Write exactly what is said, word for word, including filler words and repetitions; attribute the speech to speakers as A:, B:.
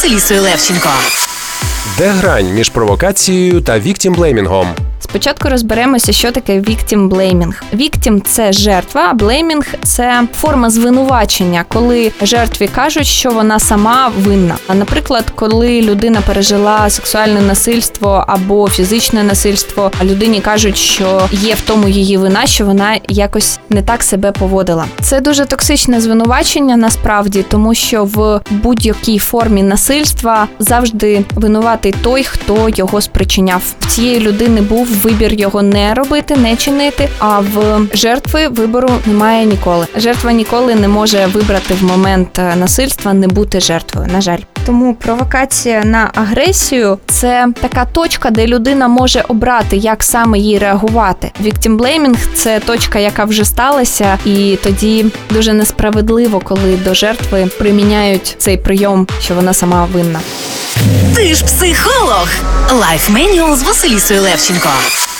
A: Василісою Левченко.
B: Де грань між провокацією та віктімблеймінгом?
C: Спочатку розберемося, що таке віктімблеймінг. Віктім – це жертва, а блеймінг – це форма звинувачення, коли жертві кажуть, що вона сама винна. Наприклад, коли людина пережила сексуальне насильство або фізичне насильство, а людині кажуть, що є в тому її вина, що вона якось не так себе поводила. Це дуже токсичне звинувачення насправді, тому що в будь-якій формі насильства завжди винуватий той, хто його спричиняв. В цієї людини був вибір його не робити, не чинити, а в жертви вибору немає ніколи. Жертва ніколи не може вибрати в момент насильства не бути жертвою, на жаль. Тому провокація на агресію – це така точка, де людина може обрати, як саме їй реагувати. Віктімблеймінг – це точка, яка вже сталася, і тоді дуже несправедливо, коли до жертви приміняють цей прийом, що вона сама винна.
A: Ти ж психолог. Лайф Менюал з Василісою Левченко.